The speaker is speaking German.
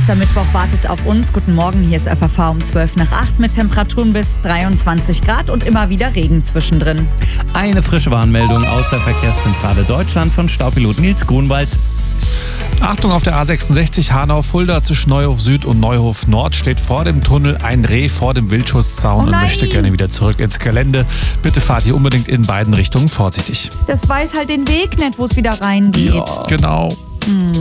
Ostermittwoch wartet auf uns. Guten Morgen, hier ist FAV um 7:55 mit Temperaturen bis 23 Grad und immer wieder Regen zwischendrin. Eine frische Warnmeldung aus der Verkehrszentrale Deutschland von Staupilot Nils Grunwald. Achtung, auf der A66 Hanau-Fulda zwischen Neuhof Süd und Neuhof Nord steht vor dem Tunnel ein Reh vor dem Wildschutzzaun und möchte gerne wieder zurück ins Gelände. Bitte fahrt hier unbedingt in beiden Richtungen vorsichtig. Das weiß halt den Weg nicht, wo es wieder reingeht. Genau.